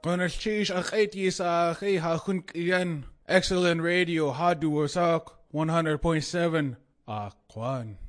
Konarchish akaitis akay hakun kiyan. Excellent radio hadu wasak 100.7 Kwan.